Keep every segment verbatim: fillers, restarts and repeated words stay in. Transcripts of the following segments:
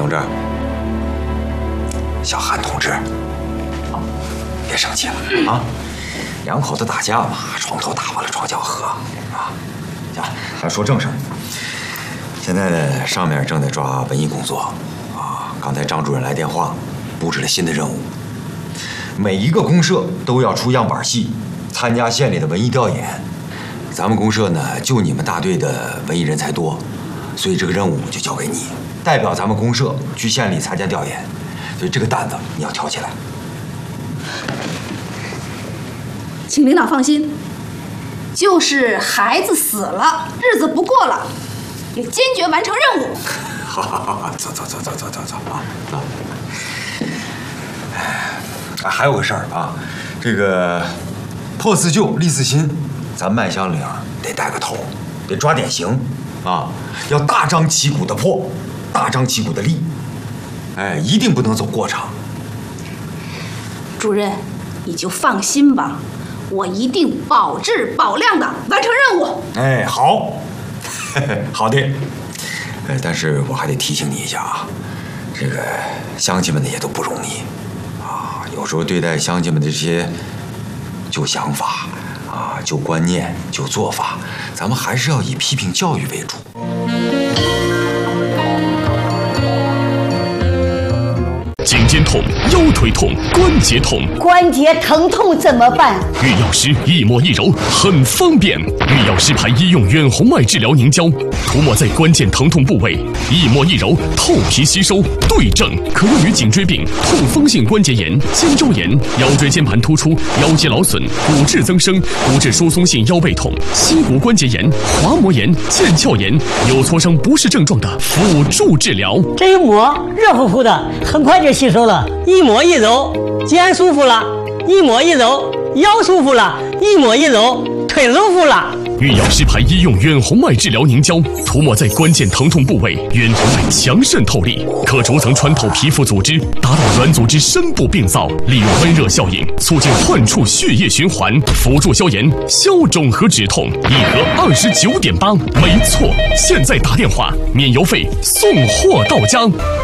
志，小韩同志，别生气了啊！两口子打架嘛，床头打完了床脚和啊。行，咱说正事儿。现在呢，上面正在抓文艺工作啊。刚才张主任来电话，布置了新的任务，每一个公社都要出样板戏，参加县里的文艺调研。咱们公社呢，就你们大队的文艺人才多，所以这个任务就交给你，代表咱们公社去县里参加调研。所以这个担子你要挑起来。 请领导放心，就是孩子死了，日子不过了，也坚决完成任务。 好好好，走走走走走走走啊走。哎，还有个事儿啊，这个破四旧立四新，咱麦香岭得带个头，得抓典型啊，要大张旗鼓的破，大张旗鼓的立，哎，一定不能走过场。 主任，你就放心吧，我一定保质保量的完成任务。 哎，好，好的。呃，但是我还得提醒你一下啊，这个乡亲们呢也都不容易啊，有时候对待乡亲们的这些旧想法啊、旧观念、旧做法，咱们还是要以批评教育为主。 颈肩痛、腰腿痛、关节痛， 关节疼痛怎么办？ 玉药师一抹一揉很方便。玉药师牌医用远红外治疗凝胶，涂抹在关键疼痛部位，一抹一揉透皮吸收，对症，可用于颈椎病、痛风性关节炎、肩周炎、腰椎间盘突出、腰肌劳损、骨质增生、骨质疏松性腰背痛、膝骨关节炎、滑膜炎、腱鞘炎、扭挫伤不适症状的辅助治疗。 这一抹热乎乎的，很快就吸收了，一抹一揉，肩舒服了；一抹一揉，腰舒服了；一抹一揉，腿舒服了。 玉药师牌医用远红外治疗凝胶，涂抹在关键疼痛部位，远红外强渗透力，可逐层穿透皮肤组织，达到软组织深部病灶，利用温热效应促进患处血液循环，辅助消炎、消肿和止痛。一盒二十九点八，没错，现在打电话免邮费，送货到家。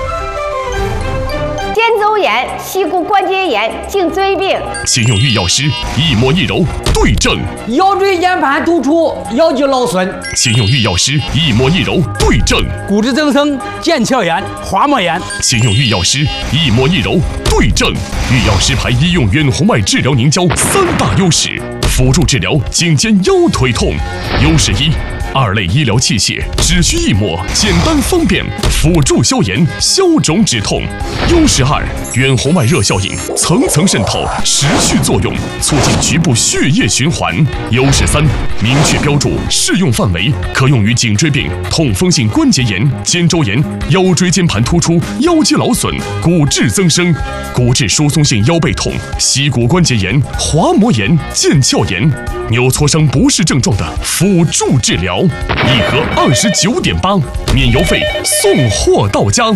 肩周炎、膝骨关节炎、颈椎病， 请用玉药师一抹一揉对症。 腰椎间盘突出、腰肌劳损， 请用玉药师一抹一揉对症。 骨质增生、腱鞘炎、滑膜炎， 请用玉药师一抹一揉对症。玉药师牌医用远红外治疗凝胶三大优势，辅助治疗颈肩腰腿痛。优势一，二类医疗器械只需一抹，简单方便，辅助消炎、消肿止痛。优势二，远红外热效应层层渗透，持续作用，促进局部血液循环。优势三，明确标注适用范围，可用于颈椎病、痛风性关节炎、肩周炎、腰椎间盘突出、腰肌劳损、骨质增生、骨质疏松性腰背痛、膝骨关节炎、滑膜炎、腱鞘炎、扭挫伤不适症状的辅助治疗。一盒二十九点八，免邮费，送货到家。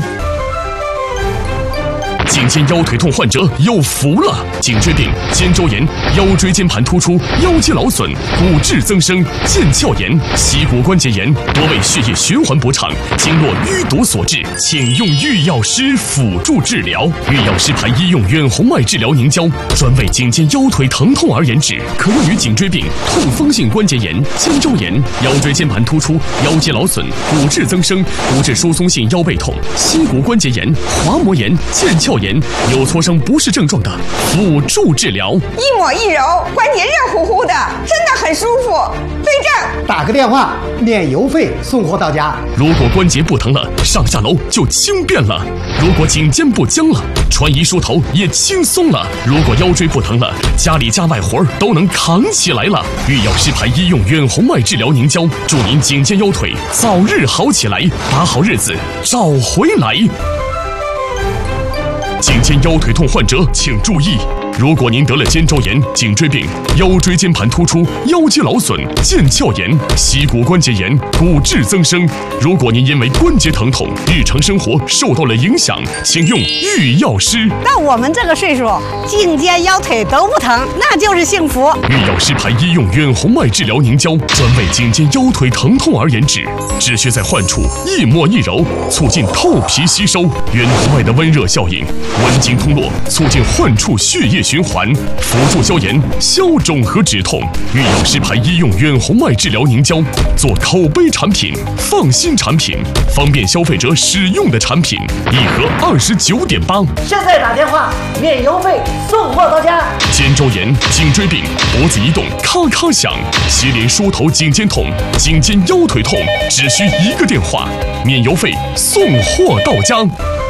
颈肩腰腿痛患者有福了！颈椎病、肩周炎、腰椎间盘突出、腰肌劳损、骨质增生、腱鞘炎、膝骨关节炎多为血液循环不畅、经络淤堵所致，请用玉药师辅助治疗。玉药师牌医用远红外治疗凝胶，专为颈肩腰腿疼痛而研制，可用于颈椎病、痛风性关节炎、肩周炎、腰椎间盘突出、腰肌劳损、骨质增生、骨质疏松性腰背痛、膝骨关节炎、滑膜炎、腱鞘炎、扭挫伤不适症状的辅助治疗。 一抹一揉，关节热乎乎的，真的很舒服。对症， 打个电话，免邮费，送货到家。 如果关节不疼了，上下楼就轻便了；如果颈肩不僵了，穿衣梳头也轻松了；如果腰椎不疼了，家里家外活都能扛起来了。玉药师牌医用远红外治疗凝胶，祝您颈肩腰腿早日好起来，把好日子找回来。颈肩腰腿痛患者请注意， 如果您得了肩周炎、颈椎病、腰椎间盘突出、腰肌劳损、腱鞘炎、膝骨关节炎、骨质增生，如果您因为关节疼痛，日常生活受到了影响，请用御药师。 到我们这个岁数，颈肩腰腿都不疼，那就是幸福。 御药师牌医用远红外治疗凝胶，专为颈肩腰腿疼痛而研制，只需在患处一抹一揉，促进透皮吸收，远红外的温热效应，温经通络，促进患处血液循环，辅助消炎、消肿和止痛。御药师牌医用远红外治疗凝胶，做口碑产品、放心产品、方便消费者使用的产品，一盒二十九点八。 现在打电话，免邮费，送货到家。 肩周炎、颈椎病、脖子移动咔咔响，接连梳头颈肩痛、颈肩腰腿痛，只需一个电话，免邮费，送货到家。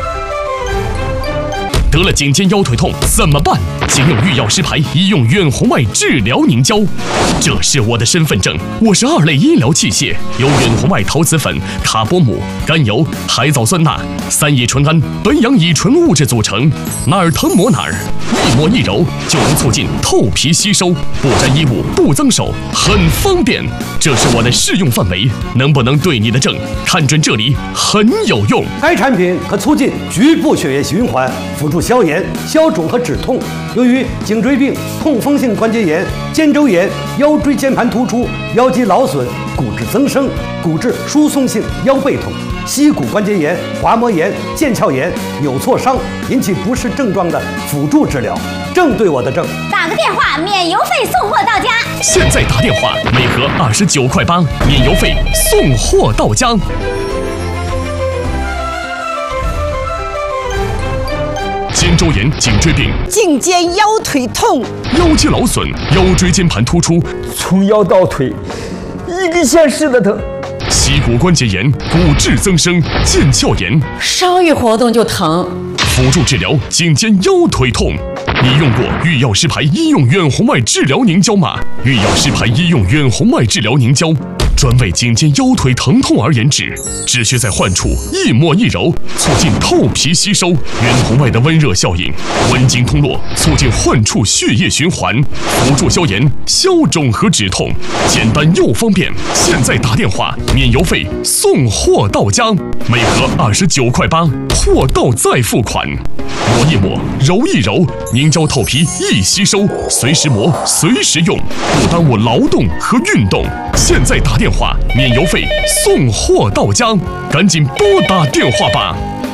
得了颈肩腰腿痛怎么办？请用御药师牌医用远红外治疗凝胶。这是我的身份证，我是二类医疗器械，由远红外陶瓷粉、卡波姆、甘油、海藻酸钠、三乙醇胺、苯氧乙醇物质组成，哪儿疼抹哪儿，一抹一揉就能促进透皮吸收，不沾衣物，不脏手，很方便。这是我的适用范围，能不能对你的症？看准这里，很有用。 该产品可促进局部血液循环，辅助消炎、消肿和止痛。由于颈椎病、痛风性关节炎、肩周炎、腰椎间盘突出、腰肌劳损、骨质增生、骨质疏松性腰背痛、膝骨关节炎、滑膜炎、腱鞘炎、扭挫伤引起不适症状的辅助治疗，正对我的症。 打个电话，免邮费送货到家。 现在打电话，每盒二十九块八，免邮费，送货到家。肩周炎、颈椎病、 颈肩腰腿痛、 腰肌劳损、腰椎间盘突出， 从腰到腿，一根线似的疼。 膝骨关节炎、骨质增生、腱鞘炎， 稍一活动就疼。 辅助治疗颈肩腰腿痛。你用过御药师牌医用远红外治疗凝胶吗？御药师牌医用远红外治疗凝胶，专为颈肩腰腿疼痛而研制，只需在患处一抹一揉，促进透皮吸收，远红外的温热效应，温经通络，促进患处血液循环，辅助消炎、消肿和止痛，简单又方便。现在打电话，免邮费，送货到家，每盒二十九块八，货到再付款。抹一抹，揉一揉，凝胶透皮易吸收，随时磨，随时用，不耽误劳动和运动。现在打电话，免邮费，送货到家，赶紧拨打电话吧。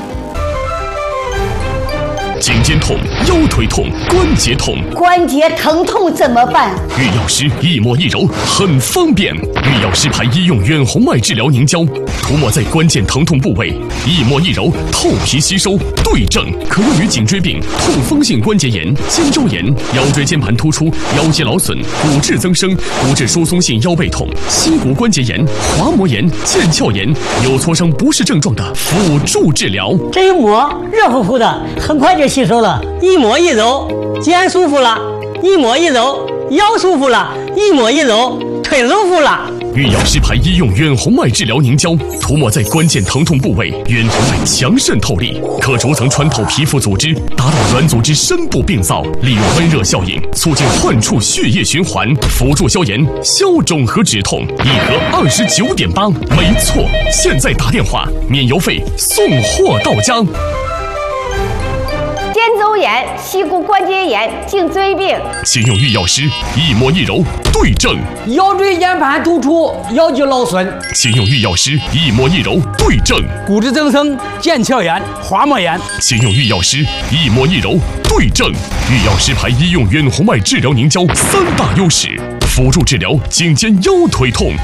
颈肩痛、腰腿痛、关节痛， 关节疼痛怎么办？ 御药师一抹一揉很方便。御药师牌医用远红外治疗凝胶，涂抹在关键疼痛部位，一抹一揉透皮吸收，对症，可用于颈椎病、痛风性关节炎、肩周炎、腰椎间盘突出、腰肌劳损、骨质增生、骨质疏松性腰背痛、膝骨关节炎、滑膜炎、腱鞘炎、扭挫伤不适症状的辅助治疗。 这一抹热乎乎的，很快就吸收了，一抹一揉，肩舒服了；一抹一揉，腰舒服了；一抹一揉，腿舒服了。 御药师牌医用远红外治疗凝胶，涂抹在关键疼痛部位，远红外强渗透力，可逐层穿透皮肤组织，达到软组织深部病灶，利用温热效应，促进患处血液循环，辅助消炎、消肿和止痛。一盒二十九点八，没错。现在打电话，免邮费，送货到家。 肩周炎、膝骨关节炎、颈椎病， 请用御药师一抹一揉对症。 腰椎间盘突出、腰肌劳损， 请用御药师一抹一揉对症。 骨质增生、腱鞘炎、滑膜炎， 请用御药师一抹一揉对症。御药师牌医用远红外治疗凝胶三大优势，辅助治疗颈肩腰腿痛，